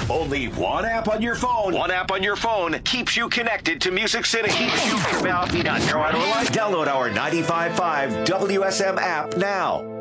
Only one app on your phone. One app on your phone keeps you connected to Music City. Keeps you Download our 95.5 WSM app now.